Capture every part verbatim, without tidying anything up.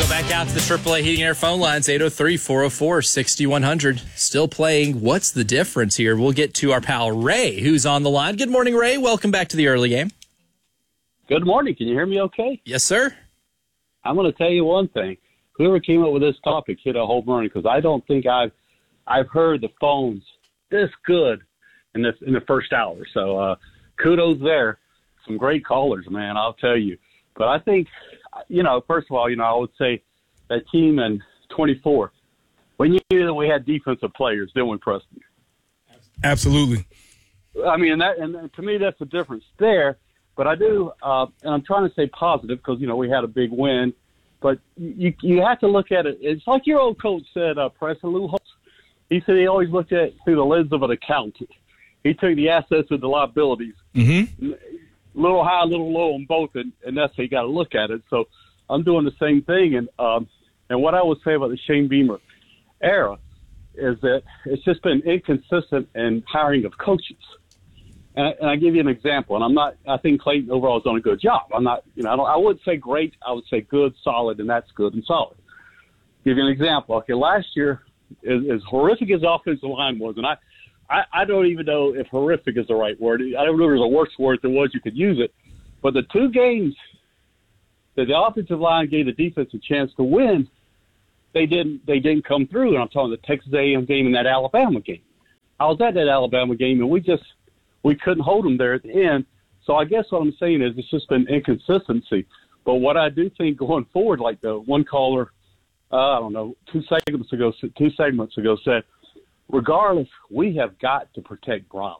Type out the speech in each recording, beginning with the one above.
Back out to the triple A Heating and Air phone lines, eight oh three, four oh four, six one hundred. Still playing What's the Difference here? We'll get to our pal Ray, who's on the line. Good morning, Ray. Welcome back to the early game. Good morning. Can you hear me okay? Yes, sir. I'm going to tell you one thing. Whoever came up with this topic hit a home run because I don't think I've I've heard the phones this good in this in the first hour. So uh, kudos there. Some great callers, man, I'll tell you. But I think, you know, first of all, you know, I would say that team in twenty-four, we knew that we had defensive players, didn't we, Preston? Absolutely. I mean, and, that, and to me, that's the difference there. But I do, uh, and I'm trying to say positive because, you know, we had a big win. But you you have to look at it. It's like your old coach said, uh, Preston Lou Holtz. He said he always looked at it through the lens of an accountant. He took the assets and the liabilities. Mm-hmm. Little high, little low on both, and, and that's how you got to look at it. So I'm doing the same thing. And um, and what I would say about the Shane Beamer era is that it's just been inconsistent in hiring of coaches. And I, and I give you an example. And I'm not. I think Clayton overall has done a good job. I'm not. You know. I, don't, I wouldn't say great. I would say good, solid, and that's good and solid. Give you an example. Okay, last year, as, as horrific as the offensive line was, and I. I, I don't even know if horrific is the right word. I don't know if there's a worse word. If there was, you could use it. But the two games that the offensive line gave the defense a chance to win, they didn't they didn't come through. And I'm talking the Texas A and M game and that Alabama game. I was at that Alabama game, and we just we couldn't hold them there at the end. So I guess what I'm saying is it's just been inconsistency. But what I do think going forward, like the one caller, uh, I don't know, two segments ago, two segments ago said, regardless, we have got to protect Browns.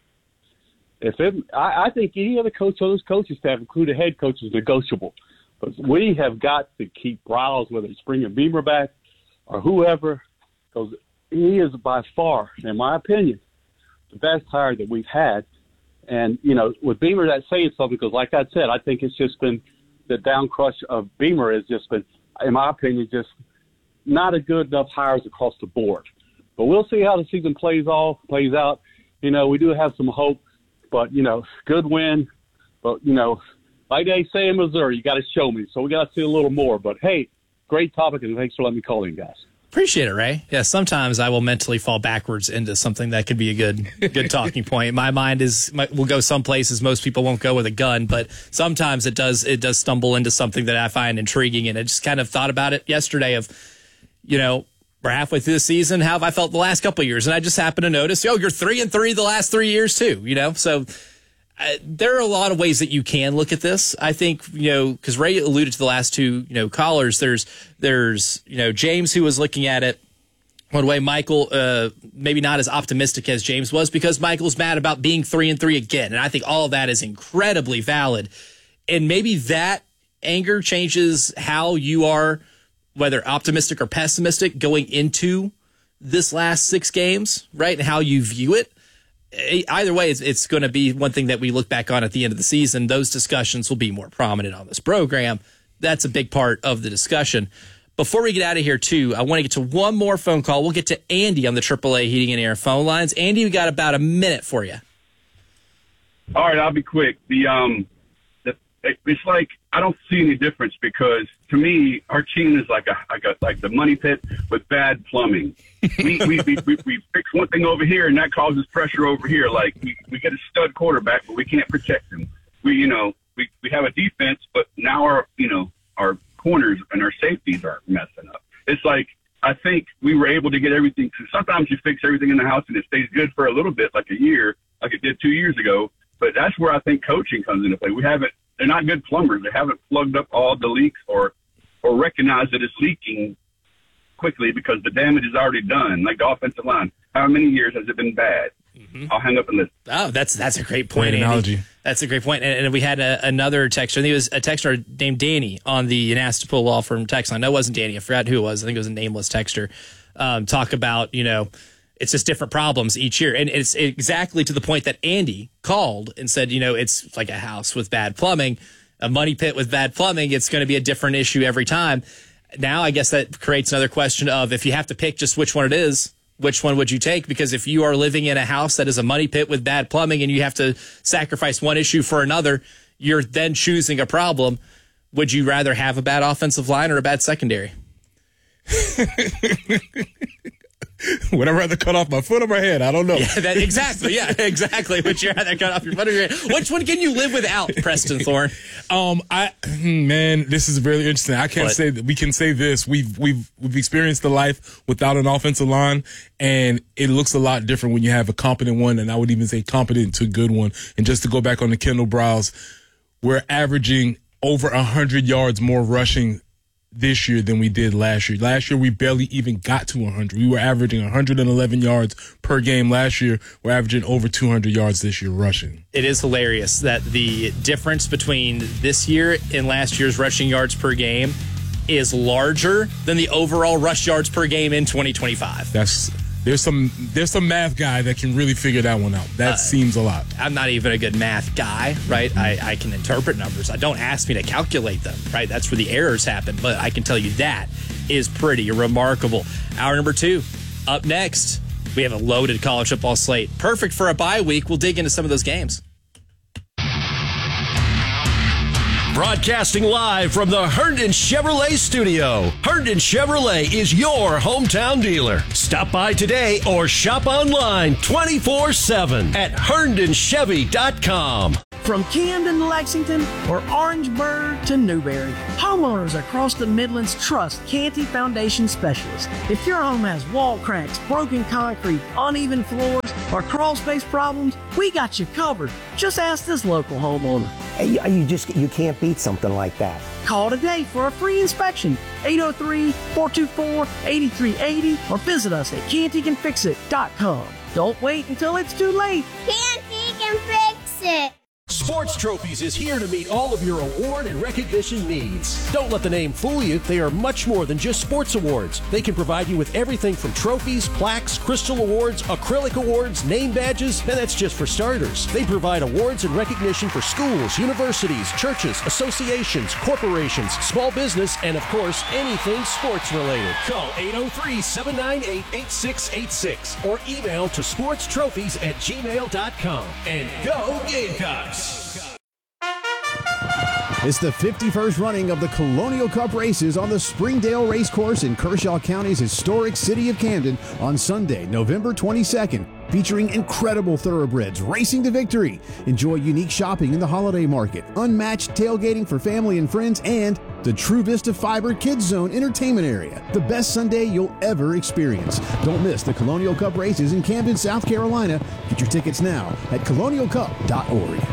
If it, I, I think any other coach on this coaching staff, including the head coach, is negotiable. But we have got to keep Browns, whether it's bringing Beamer back or whoever, because he is by far, in my opinion, the best hire that we've had. And, you know, with Beamer, that's saying something because, like I said, I think it's just been the down crush of Beamer has just been, in my opinion, just not a good enough hires across the board. But we'll see how the season plays off, plays out. You know, we do have some hope, but, you know, good win. But, you know, like they say in Missouri, you got to show me. So we got to see a little more. But, hey, great topic, and thanks for letting me call in, guys. Appreciate it, Ray. Yeah, sometimes I will mentally fall backwards into something that could be a good good talking point. My mind is my, will go some places most people won't go with a gun, but sometimes it does it does stumble into something that I find intriguing. And I just kind of thought about it yesterday of, you know, we're halfway through the season. How have I felt the last couple of years? And I just happened to notice, oh, you're three and three the last three years too. You know, so uh, there are a lot of ways that you can look at this. I think, you know, because Ray alluded to the last two, you know, callers. There's, there's, you know, James who was looking at it one way. Michael, uh, maybe not as optimistic as James was because Michael's mad about being three and three again, and I think all of that is incredibly valid. And maybe that anger changes how you are, whether optimistic or pessimistic, going into this last six games, right, and how you view it. Either way, it's, it's going to be one thing that we look back on at the end of the season. Those discussions will be more prominent on this program. That's a big part of the discussion. Before we get out of here, too, I want to get to one more phone call. We'll get to Andy on the triple A Heating and Air phone lines. Andy, we got about a minute for you. All right, I'll be quick. The um, the, it's like I don't see any difference because to me, our team is like a like a like the money pit with bad plumbing. We we, we we we fix one thing over here and that causes pressure over here. Like we, we get a stud quarterback, but we can't protect him. We you know we, we have a defense, but now our you know our corners and our safeties are messing up. It's like I think we were able to get everything. Sometimes you fix everything in the house and it stays good for a little bit, like a year, like it did two years ago. But that's where I think coaching comes into play. We haven't. They're not good plumbers. They haven't plugged up all the leaks or or recognized that it's leaking quickly because the damage is already done. Like the offensive line, how many years has it been bad? Mm-hmm. I'll hang up and listen. Oh, that's that's a great point, Great analogy. Andy. That's a great point. And, and we had a, another texter. I think it was a texter named Danny on the Anastapul Law Firm text line. No, it wasn't Danny. I forgot who it was. I think it was a nameless texter. Um, talk about, you know, it's just different problems each year. And it's exactly to the point that Andy called and said, you know, it's like a house with bad plumbing, a money pit with bad plumbing. It's going to be a different issue every time. Now, I guess that creates another question of if you have to pick just which one it is, which one would you take? Because if you are living in a house that is a money pit with bad plumbing and you have to sacrifice one issue for another, you're then choosing a problem. Would you rather have a bad offensive line or a bad secondary? Would I rather cut off my foot or my head? I don't know. Yeah, that, exactly. Yeah, exactly. Would you rather cut off your foot or your head? Which one can you live without, Preston Thorne? Um, I man, this is really interesting. I can't What? say that we can say this. We've we've we've experienced the life without an offensive line, and it looks a lot different when you have a competent one, and I would even say competent to good one. And just to go back on the Kendall Browse, we're averaging over a hundred yards more rushing this year than we did last year. Last year, we barely even got to one hundred. We were averaging one hundred eleven yards per game last year. We're averaging over two hundred yards this year rushing. It is hilarious that the difference between this year and last year's rushing yards per game is larger than the overall rush yards per game in twenty twenty-five. That's there's some there's some math guy that can really figure that one out. That uh, seems a lot. I'm not even a good math guy, right? I, I can interpret numbers. I don't ask me to calculate them, right? That's where the errors happen. But I can tell you that is pretty remarkable. Hour number two, up next, we have a loaded college football slate. Perfect for a bye week. We'll dig into some of those games. Broadcasting live from the Herndon Chevrolet studio. Herndon Chevrolet is your hometown dealer. Stop by today or shop online twenty-four seven at herndon chevy dot com. From Camden to Lexington or Orangeburg to Newberry, homeowners across the Midlands trust Canty Foundation Specialists. If your home has wall cracks, broken concrete, uneven floors, or crawl space problems, we got you covered. Just ask this local homeowner. You, you just you can't beat something like that. Call today for a free inspection. eight oh three, four two four, eight three eight oh or visit us at canty can fix it dot com. Don't wait until it's too late. Canty can fix it. Sports Trophies is here to meet all of your award and recognition needs. Don't let the name fool you. They are much more than just sports awards. They can provide you with everything from trophies, plaques, crystal awards, acrylic awards, name badges, and that's just for starters. They provide awards and recognition for schools, universities, churches, associations, corporations, small business, and of course, anything sports related. Call eight oh three, seven nine eight, eight six eight six or email to sports trophies at gmail dot com. And go Gamecocks! It's the fifty-first running of the Colonial Cup races on the Springdale Racecourse in Kershaw County's historic city of Camden on Sunday, November twenty-second, featuring incredible thoroughbreds racing to victory. Enjoy unique shopping in the holiday market, unmatched tailgating for family and friends, and the True Vista Fiber Kids Zone entertainment area. The best Sunday you'll ever experience. Don't miss the Colonial Cup races in Camden, South Carolina. Get your tickets now at colonial cup dot org.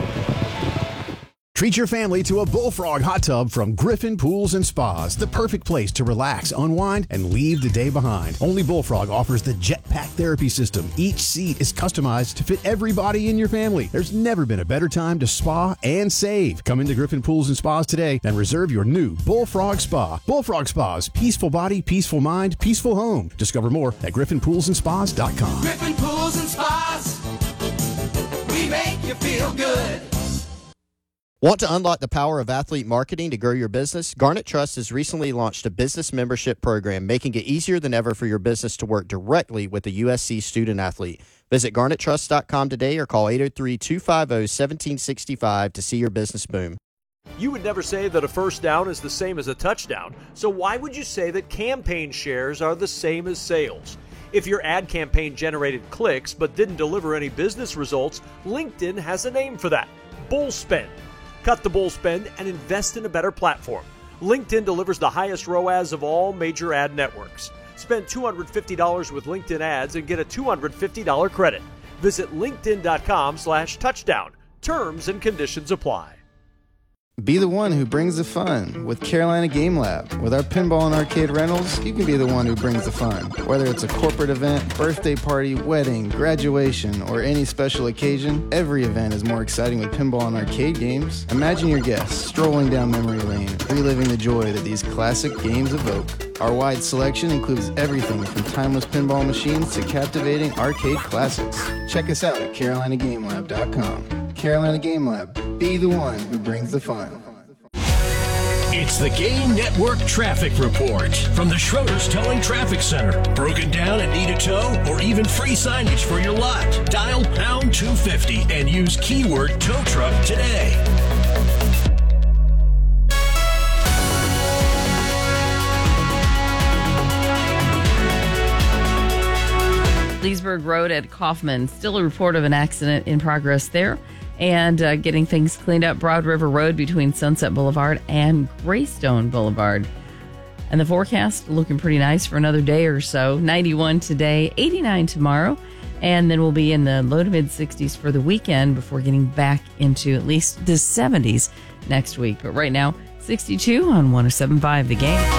Treat your family to a Bullfrog hot tub from Griffin Pools and Spas, the perfect place to relax, unwind, and leave the day behind. Only Bullfrog offers the Jetpack therapy system. Each seat is customized to fit everybody in your family. There's never been a better time to spa and save. Come into Griffin Pools and Spas today and reserve your new Bullfrog Spa. Bullfrog Spas, peaceful body, peaceful mind, peaceful home. Discover more at griffin pools and spas dot com. Griffin Pools and Spas, we make you feel good. Want to unlock the power of athlete marketing to grow your business? Garnet Trust has recently launched a business membership program, making it easier than ever for your business to work directly with a U S C student athlete. Visit garnet trust dot com today or call eight oh three, two five oh, one seven six five to see your business boom. You would never say that a first down is the same as a touchdown, so why would you say that campaign shares are the same as sales? If your ad campaign generated clicks but didn't deliver any business results, LinkedIn has a name for that: bull spend. Cut the bull spend and invest in a better platform. LinkedIn delivers the highest R O A S of all major ad networks. Spend two hundred fifty dollars with LinkedIn ads and get a two hundred fifty dollars credit. Visit linkedin dot com slash touchdown. Terms and conditions apply. Be the one who brings the fun with Carolina Game Lab. With our pinball and arcade rentals, you can be the one who brings the fun. Whether it's a corporate event, birthday party, wedding, graduation, or any special occasion, every event is more exciting with pinball and arcade games. Imagine your guests strolling down memory lane, reliving the joy that these classic games evoke. Our wide selection includes everything from timeless pinball machines to captivating arcade classics. Check us out at carolina game lab dot com. Carolina Game Lab. Be the one who brings the fun. It's the Game Network Traffic Report from the Schroeder's Towing Traffic Center. Broken down and need a tow or even free signage for your lot? Dial pound two fifty and use keyword tow truck today. Lawrenceburg Road at Kaufman. Still a report of an accident in progress there. And uh, getting things cleaned up, Broad River Road between Sunset Boulevard and Greystone Boulevard. And the forecast looking pretty nice for another day or so. ninety-one today, eighty-nine tomorrow. And then we'll be in the low to mid sixties for the weekend before getting back into at least the seventies next week. But right now, sixty-two on one oh seven point five The Game.